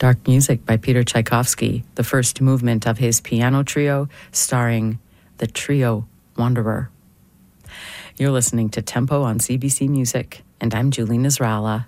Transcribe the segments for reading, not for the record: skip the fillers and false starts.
Dark Music by Peter Tchaikovsky, the first movement of his piano trio starring the trio Wanderer. You're listening to Tempo on CBC Music, and I'm Julie Nasrallah.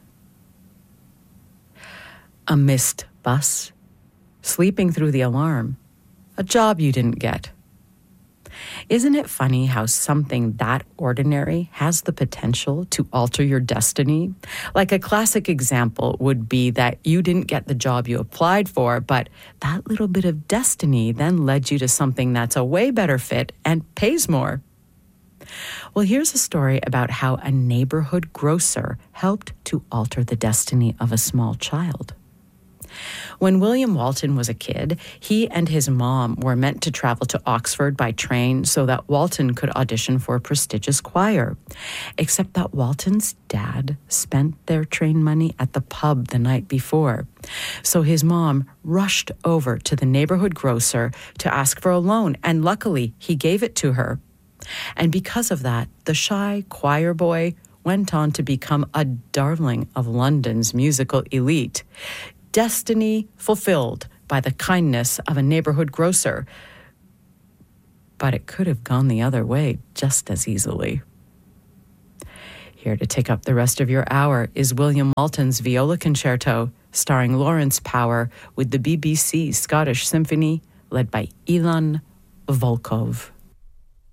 A missed bus, sleeping through the alarm, a job you didn't get. Isn't it funny how something that ordinary has the potential to alter your destiny? Like a classic example would be that you didn't get the job you applied for, but that little bit of destiny then led you to something that's a way better fit and pays more. Well, here's a story about how a neighborhood grocer helped to alter the destiny of a small child. When William Walton was a kid, he and his mom were meant to travel to Oxford by train so that Walton could audition for a prestigious choir. Except that Walton's dad spent their train money at the pub the night before. So his mom rushed over to the neighborhood grocer to ask for a loan, and luckily he gave it to her. And because of that, the shy choir boy went on to become a darling of London's musical elite. Destiny fulfilled by the kindness of a neighborhood grocer. But it could have gone the other way just as easily. Here to take up the rest of your hour is William Walton's Viola Concerto, starring Lawrence Power with the BBC Scottish Symphony, led by Ilan Volkov.